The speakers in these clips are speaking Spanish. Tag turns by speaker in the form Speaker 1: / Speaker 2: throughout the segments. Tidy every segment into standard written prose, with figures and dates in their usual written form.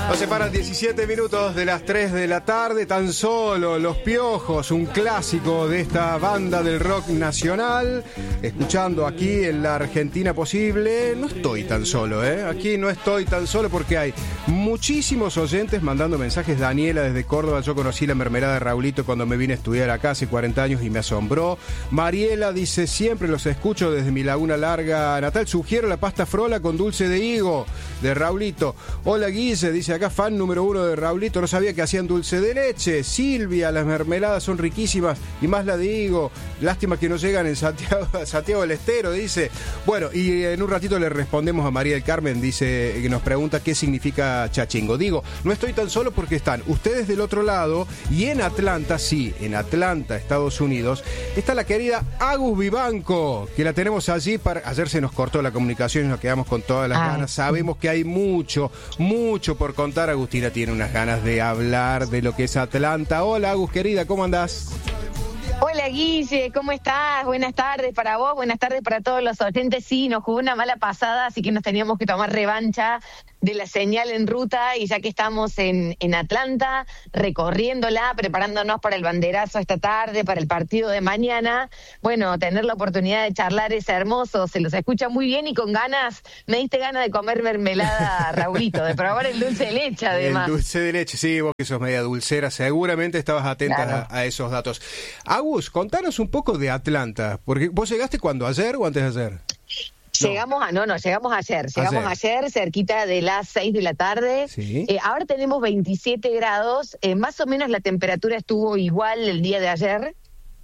Speaker 1: Nos separan 17 minutos de las 3 de la tarde, tan solo Los Piojos, un clásico de esta banda del rock nacional, escuchando aquí en la Argentina Posible. No estoy tan solo, aquí no estoy tan solo porque hay muchísimos oyentes mandando mensajes. Daniela desde Córdoba: yo conocí la mermelada de Raulito cuando me vine a estudiar acá hace 40 años y me asombró. Mariela dice: siempre los escucho desde mi Laguna Larga natal, sugiero la pasta frola con dulce de higo de Raulito. Hola Guille, dice acá, fan número 1 de Raulito, no sabía que hacían dulce de leche. Silvia, las mermeladas son riquísimas y más la de higo, lástima que no llegan en Santiago del Estero, dice. Bueno, y en un ratito le respondemos a María del Carmen, dice, que nos pregunta qué significa chachingo. Digo, no estoy tan solo porque están ustedes del otro lado, y en Atlanta, sí, en Atlanta, Estados Unidos, está la querida Agus Vivanco, que la tenemos allí. Ayer se nos cortó la comunicación y nos quedamos con todas las ganas. Sabemos que hay mucho por contar. Agustina tiene unas ganas de hablar de lo que es Atlanta. Hola Agus, querida, ¿cómo andás?
Speaker 2: Hola Guille, ¿cómo estás? Buenas tardes para vos, buenas tardes para todos los oyentes. Sí, nos jugó una mala pasada, así que nos teníamos que tomar revancha de la señal en ruta, y ya que estamos en Atlanta, recorriéndola, preparándonos para el banderazo esta tarde, para el partido de mañana, bueno, tener la oportunidad de charlar es hermoso, se los escucha muy bien y con ganas, me diste ganas de comer mermelada, Raulito, de probar el dulce de leche además.
Speaker 1: El dulce de leche, sí, vos que sos media dulcera, seguramente estabas atenta
Speaker 2: Claro.
Speaker 1: a esos datos. Agus, contanos un poco de Atlanta, porque vos llegaste ¿cuándo? ¿Ayer o antes de ayer?
Speaker 2: Llegamos ayer, cerquita de las 6 de la tarde.
Speaker 1: Sí.
Speaker 2: Ahora tenemos 27 grados, más o menos la temperatura estuvo igual el día de ayer.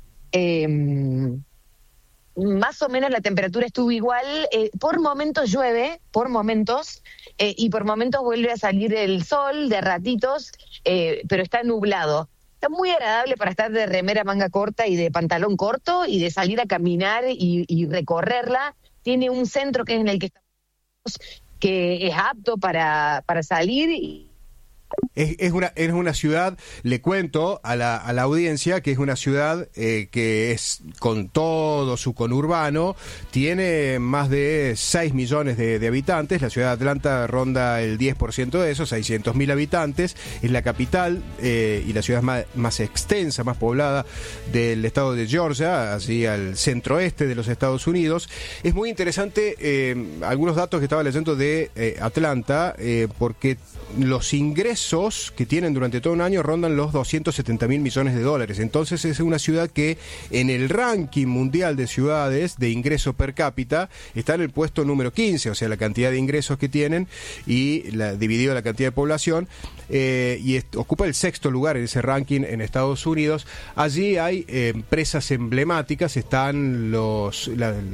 Speaker 2: Más o menos la temperatura estuvo igual, por momentos llueve, y por momentos vuelve a salir el sol de ratitos, pero está nublado. Está muy agradable para estar de remera manga corta y de pantalón corto y de salir a caminar y recorrerla. Tiene un centro que es en el que estamos, que es apto para salir.
Speaker 1: Es una ciudad, le cuento a la audiencia, que es una ciudad que es, con todo su conurbano, tiene más de 6 millones de habitantes. La ciudad de Atlanta ronda el 10% de eso, 600.000 habitantes. Es la capital y la ciudad más extensa, más poblada del estado de Georgia, así al centro-oeste de los Estados Unidos. Es muy interesante algunos datos que estaba leyendo de Atlanta, porque los ingresos que tienen durante todo un año rondan los 270.000 millones de dólares. Entonces es una ciudad que en el ranking mundial de ciudades de ingreso per cápita está en el puesto número 15, o sea, la cantidad de ingresos que tienen y dividido la cantidad de población, ocupa el 6º lugar en ese ranking en Estados Unidos. Allí hay empresas emblemáticas, están los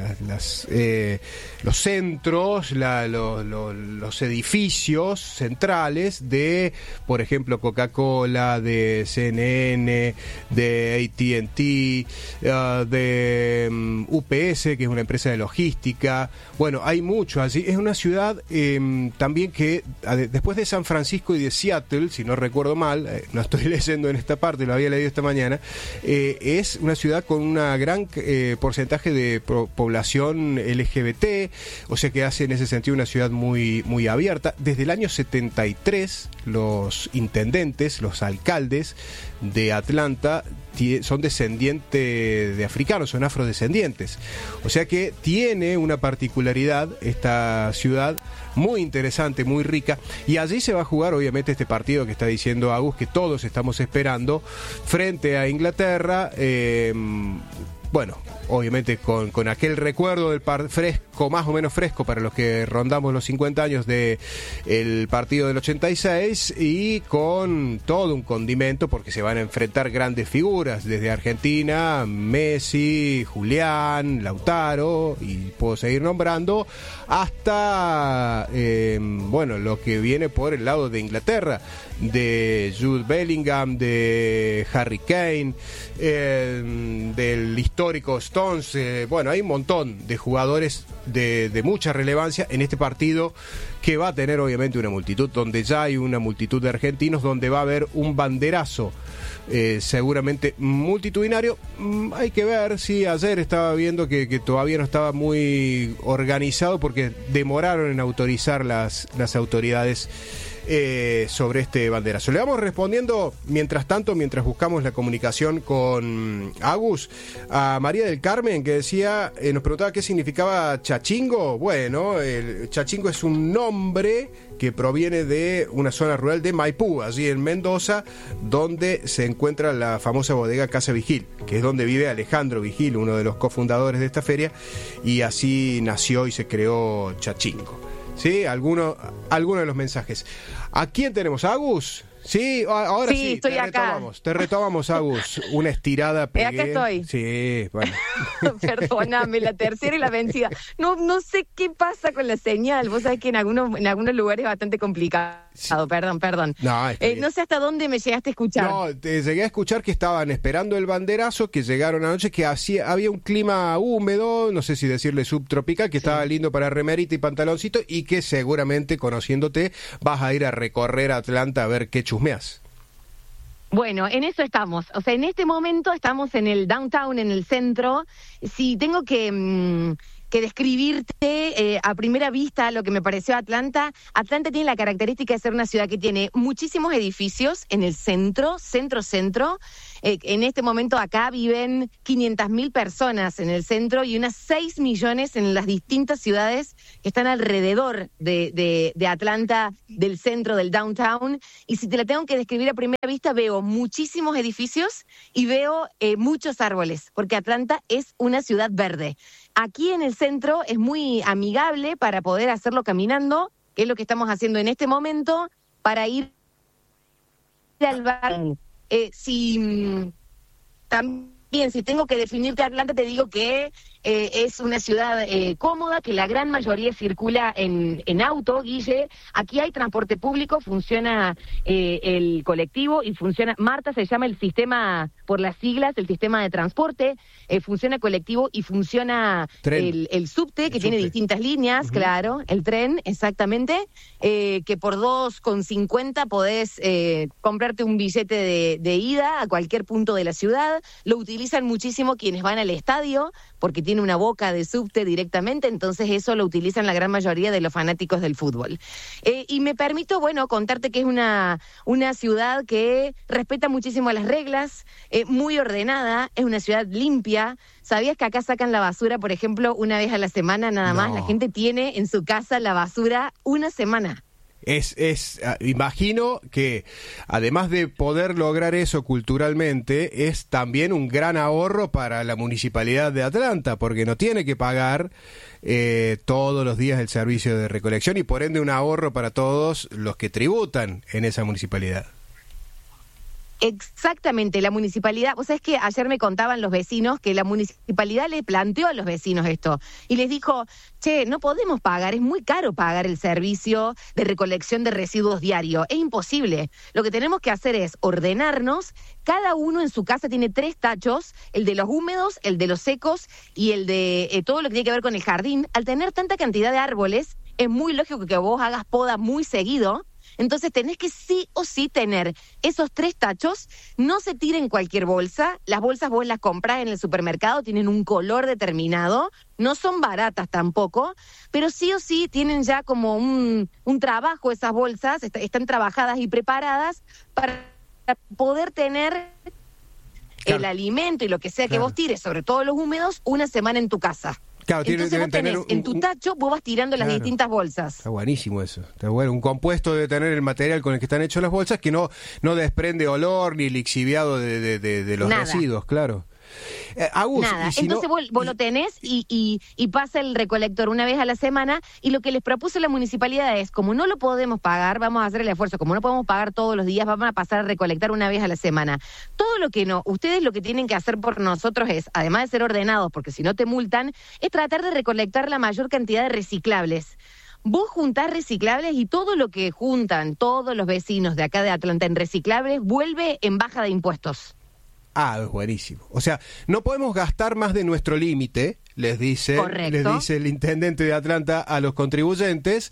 Speaker 1: centros, los edificios centrales de, por ejemplo, Coca-Cola, de CNN, de AT&T, de UPS, que es una empresa de logística. Bueno, hay mucho allí. Es una ciudad también que, después de San Francisco y de Seattle, si no recuerdo mal, no estoy leyendo en esta parte, lo había leído esta mañana, es una ciudad con una gran porcentaje de población LGBT, o sea que hace en ese sentido una ciudad muy, muy abierta. Desde el año 73, los intendentes, los alcaldes de Atlanta son descendientes de africanos, son afrodescendientes. O sea que tiene una particularidad esta ciudad muy interesante, muy rica. Y allí se va a jugar, obviamente, este partido que está diciendo Agus, que todos estamos esperando, frente a Inglaterra. Bueno, obviamente con aquel recuerdo del fresco, más o menos fresco para los que rondamos los 50 años del partido del 86, y con todo un condimento porque se van a enfrentar grandes figuras desde Argentina: Messi, Julián, Lautaro, y puedo seguir nombrando, hasta lo que viene por el lado de Inglaterra, de Jude Bellingham, de Harry Kane, del histórico Stones. Hay un montón de jugadores de mucha relevancia en este partido, que va a tener obviamente una multitud, donde ya hay una multitud de argentinos, donde va a haber un banderazo seguramente multitudinario. Hay que ver, sí, ayer estaba viendo que todavía no estaba muy organizado porque demoraron en autorizar las autoridades sobre este banderazo. Le vamos respondiendo, mientras tanto, mientras buscamos la comunicación con Agus, a María del Carmen, que decía, nos preguntaba qué significaba chachingo. Bueno, el chachingo es un nombre que proviene de una zona rural de Maipú, allí en Mendoza, donde se encuentra la famosa bodega Casa Vigil, que es donde vive Alejandro Vigil, uno de los cofundadores de esta feria, y así nació y se creó Chachingo. ¿Sí? Alguno de los mensajes. ¿A quién tenemos? ¿Agus? Sí, ahora sí,
Speaker 2: estoy acá.
Speaker 1: Te retomamos, Agus. Una estirada pegué.
Speaker 2: Acá estoy.
Speaker 1: Sí, bueno.
Speaker 2: Perdóname, la tercera y la vencida. No sé qué pasa con la señal. Vos sabés que en algunos lugares es bastante complicado. Sí. Perdón. No sé hasta dónde me llegaste a escuchar.
Speaker 1: No, te llegué a escuchar que estaban esperando el banderazo, que llegaron anoche, que había un clima húmedo, no sé si decirle subtropical, que estaba lindo para remerita y pantaloncito, y que seguramente, conociéndote, vas a ir a recorrer Atlanta a ver qué chusmeas.
Speaker 2: Bueno, en eso estamos. O sea, en este momento estamos en el downtown, en el centro. Si tengo que describirte a primera vista lo que me pareció Atlanta tiene la característica de ser una ciudad que tiene muchísimos edificios en el centro. En este momento acá viven 500.000 personas en el centro y unas 6 millones en las distintas ciudades que están alrededor de Atlanta, del centro, del downtown. Y si te la tengo que describir a primera vista, veo muchísimos edificios y veo muchos árboles, porque Atlanta es una ciudad verde. Aquí en el centro es muy amigable para poder hacerlo caminando, que es lo que estamos haciendo en este momento, para ir al bar. Si tengo que definirte Atlanta, te digo que es una ciudad cómoda, que la gran mayoría circula en auto, Guille. Aquí hay transporte público, funciona el colectivo y funciona, Marta se llama el sistema, por las siglas, el sistema de transporte, funciona colectivo y funciona el subte, que tiene distintas líneas, claro, el tren, exactamente, que por 2,50 podés comprarte un billete de ida a cualquier punto de la ciudad. Lo utilizan muchísimo quienes van al estadio, porque tiene una boca de subte directamente, entonces eso lo utilizan la gran mayoría de los fanáticos del fútbol. Y me permito, contarte que es una ciudad que respeta muchísimo las reglas, muy ordenada, es una ciudad limpia. ¿Sabías que acá sacan la basura, por ejemplo, una vez a la semana nada más? La gente tiene en su casa la basura una semana.
Speaker 1: Imagino que además de poder lograr eso culturalmente, es también un gran ahorro para la municipalidad de Atlanta, porque no tiene que pagar todos los días el servicio de recolección y por ende un ahorro para todos los que tributan en esa municipalidad.
Speaker 2: Exactamente, la municipalidad, vos sabés que ayer me contaban los vecinos que la municipalidad le planteó a los vecinos esto y les dijo, no podemos pagar, es muy caro pagar el servicio de recolección de residuos diario, es imposible. Lo que tenemos que hacer es ordenarnos, cada uno en su casa tiene 3 tachos, el de los húmedos, el de los secos y el de todo lo que tiene que ver con el jardín. Al tener tanta cantidad de árboles, es muy lógico que vos hagas poda muy seguido. Entonces tenés que sí o sí tener esos 3 tachos, no se tiren cualquier bolsa, las bolsas vos las comprás en el supermercado, tienen un color determinado, no son baratas tampoco, pero sí o sí tienen ya como un trabajo esas bolsas, están trabajadas y preparadas para poder tener el alimento y lo que sea que vos tires, sobre todo los húmedos, una semana en tu casa.
Speaker 1: Claro,
Speaker 2: entonces vos tenés en tu tacho, vos vas tirando las distintas bolsas.
Speaker 1: Está buenísimo eso. Está bueno. Un compuesto debe tener el material con el que están hechas las bolsas que no desprende olor ni lixiviado de los residuos, claro. Agus,
Speaker 2: nada, entonces vos lo tenés y pasa el recolector una vez a la semana y lo que les propuso la municipalidad es, como no lo podemos pagar, vamos a hacer el esfuerzo, como no podemos pagar todos los días, vamos a pasar a recolectar una vez a la semana. Todo lo que ustedes lo que tienen que hacer por nosotros es, además de ser ordenados, porque si no te multan, es tratar de recolectar la mayor cantidad de reciclables. Vos juntás reciclables y todo lo que juntan todos los vecinos de acá de Atlanta en reciclables vuelve en baja de impuestos.
Speaker 1: Es buenísimo. O sea, no podemos gastar más de nuestro límite, les dice el intendente de Atlanta a los contribuyentes.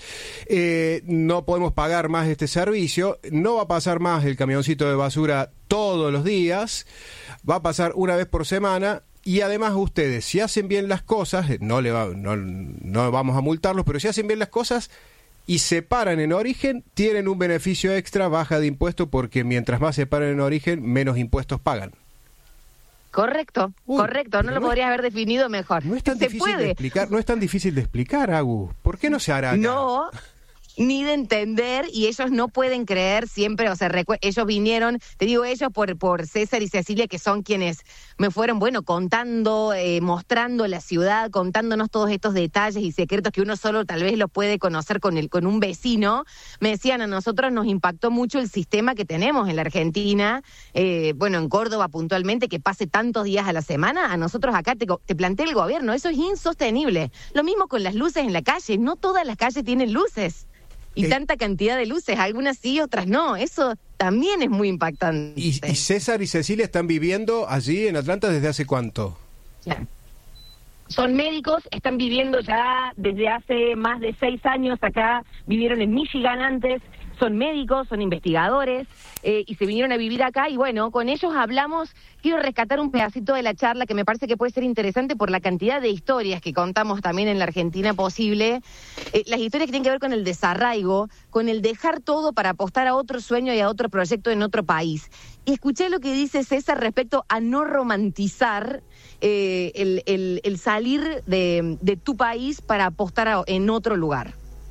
Speaker 1: No podemos pagar más este servicio. No va a pasar más el camioncito de basura todos los días. Va a pasar una vez por semana. Y además ustedes, si hacen bien las cosas, no vamos a multarlos, pero si hacen bien las cosas, y separan en origen, tienen un beneficio extra, baja de impuesto, porque mientras más separan en origen, menos impuestos pagan.
Speaker 2: Correcto, correcto, no lo podrías haber definido mejor.
Speaker 1: No es tan difícil de explicar, no es tan difícil de explicar, Agus. ¿Por qué no se hará acá?
Speaker 2: No, ni de entender, y ellos no pueden creer siempre, o sea, ellos vinieron, te digo ellos por César y Cecilia, que son quienes me fueron, contando, mostrando la ciudad, contándonos todos estos detalles y secretos que uno solo tal vez los puede conocer con un vecino. Me decían, a nosotros nos impactó mucho el sistema que tenemos en la Argentina, en Córdoba puntualmente, que pase tantos días a la semana. A nosotros acá te plantea el gobierno, eso es insostenible. Lo mismo con las luces en la calle, no todas las calles tienen luces. Y tanta cantidad de luces, algunas sí, otras no. Eso también es muy impactante.
Speaker 1: ¿Y César y Cecilia están viviendo allí en Atlanta desde hace cuánto?
Speaker 2: Ya. Son médicos, están viviendo ya desde hace más de 6 años acá. Vivieron en Michigan antes. Son médicos, son investigadores, y se vinieron a vivir acá. Y con ellos hablamos. Quiero rescatar un pedacito de la charla que me parece que puede ser interesante por la cantidad de historias que contamos también en la Argentina posible. Las historias que tienen que ver con el desarraigo, con el dejar todo para apostar a otro sueño y a otro proyecto en otro país. Y escuché lo que dice César respecto a no romantizar el salir de tu país para apostar en otro lugar.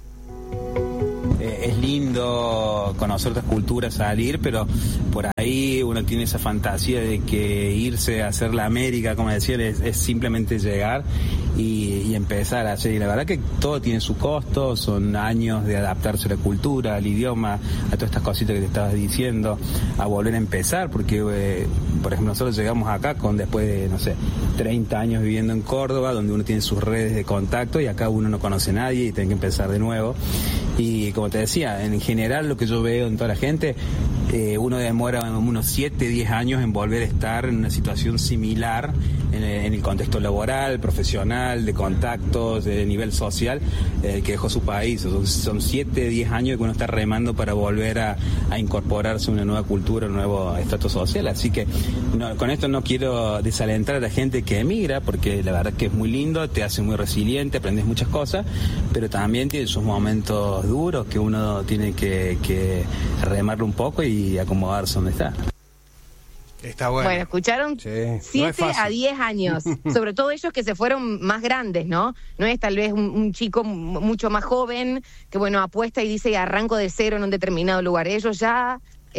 Speaker 3: Es lindo conocer otras culturas, salir, pero por ahí uno tiene esa fantasía de que irse a hacer la América, como decía, es simplemente llegar y empezar a hacer. Y la verdad que todo tiene su costo, son años de adaptarse a la cultura, al idioma, a todas estas cositas que te estabas diciendo, a volver a empezar, porque, por ejemplo, nosotros llegamos acá después de, 30 años viviendo en Córdoba, donde uno tiene sus redes de contacto y acá uno no conoce a nadie y tiene que empezar de nuevo. Y como te decía, en general lo que yo veo en toda la gente, uno demora unos 7, 10 años en volver a estar en una situación similar en el contexto laboral, profesional, de contactos, de nivel social, que dejó su país. Son 7, 10 años que uno está remando para volver a incorporarse a una nueva cultura, un nuevo estatus social. Así que con esto no quiero desalentar a la gente que emigra, porque la verdad que es muy lindo, te hace muy resiliente, aprendes muchas cosas, pero también tiene sus momentos duros que uno tiene que remarlo un poco y acomodarse donde está.
Speaker 1: Está bueno.
Speaker 2: Bueno, escucharon, sí. 7 a 10 años, sobre todo ellos que se fueron más grandes, ¿no? No es tal vez un chico mucho más joven que, apuesta y dice arranco de cero en un determinado lugar. Ellos ya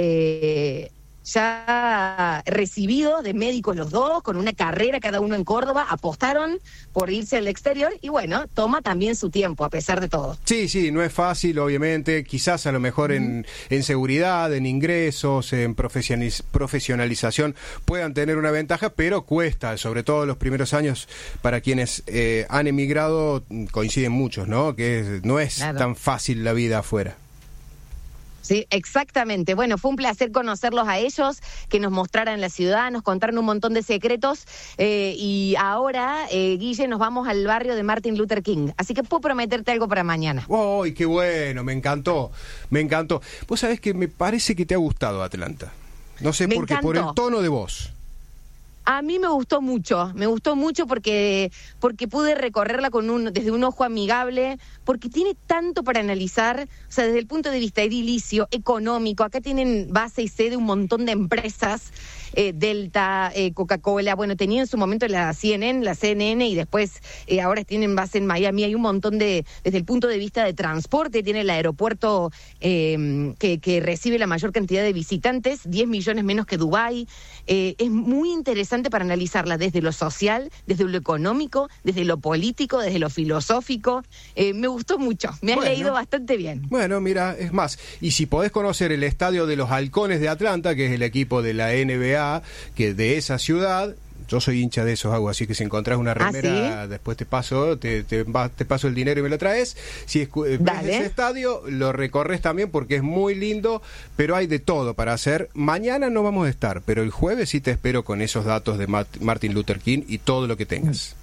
Speaker 2: recibidos de médicos los dos, con una carrera cada uno en Córdoba, apostaron por irse al exterior y toma también su tiempo a pesar de todo.
Speaker 1: Sí, no es fácil, obviamente, quizás a lo mejor en seguridad, en ingresos, en profesionalización puedan tener una ventaja, pero cuesta, sobre todo los primeros años para quienes han emigrado, coinciden muchos, ¿no? Que no es tan fácil la vida afuera.
Speaker 2: Sí, exactamente. Bueno, fue un placer conocerlos a ellos, que nos mostraran la ciudad, nos contaron un montón de secretos, y ahora, Guille, nos vamos al barrio de Martin Luther King. Así que puedo prometerte algo para mañana.
Speaker 1: ¡Ay, qué bueno! Me encantó. Vos sabés que me parece que te ha gustado Atlanta. No sé por qué, por el tono de voz.
Speaker 2: A mí me gustó mucho porque pude recorrerla desde un ojo amigable, porque tiene tanto para analizar, o sea, desde el punto de vista edilicio, económico. Acá tienen base y sede un montón de empresas, Delta, Coca-Cola, tenía en su momento la CNN y después ahora tienen base en Miami. Hay un montón desde el punto de vista de transporte, tiene el aeropuerto que recibe la mayor cantidad de visitantes, 10 millones menos que Dubái. Es muy interesante para analizarla desde lo social, desde lo económico, desde lo político, desde lo filosófico. Me gustó mucho, me has leído bastante bien.
Speaker 1: Bueno, mira, es más, y si podés conocer el estadio de los Halcones de Atlanta, que es el equipo de la NBA, que de esa ciudad, yo soy hincha de esos, así que si encontrás una remera, después te paso el dinero y me lo traes. Si ves ese estadio, lo recorres también porque es muy lindo, pero hay de todo para hacer. Mañana no vamos a estar, pero el jueves sí te espero con esos datos de Martin Luther King y todo lo que tengas.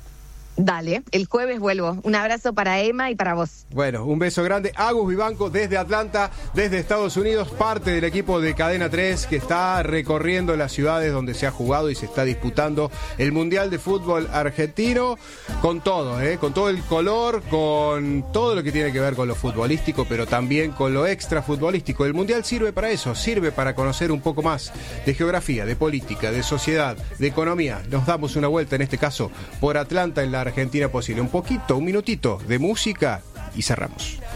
Speaker 2: Dale, el jueves vuelvo. Un abrazo para Emma y para vos.
Speaker 1: Bueno, un beso grande. Agus Vivanco desde Atlanta, desde Estados Unidos, parte del equipo de Cadena 3 que está recorriendo las ciudades donde se ha jugado y se está disputando el Mundial de Fútbol Argentino con todo, con todo el color, con todo lo que tiene que ver con lo futbolístico, pero también con lo extra futbolístico. El Mundial sirve para eso, sirve para conocer un poco más de geografía, de política, de sociedad, de economía. Nos damos una vuelta, en este caso, por Atlanta, en la Argentina posible. Un minutito de música y cerramos.